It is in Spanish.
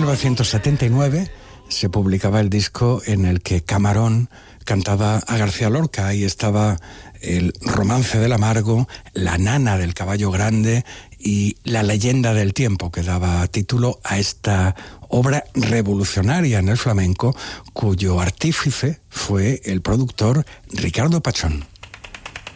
1979 se publicaba el disco en el que Camarón cantaba a García Lorca. Ahí estaba el Romance del Amargo, La Nana del Caballo Grande y La Leyenda del Tiempo, que daba título a esta obra revolucionaria en el flamenco, cuyo artífice fue el productor Ricardo Pachón.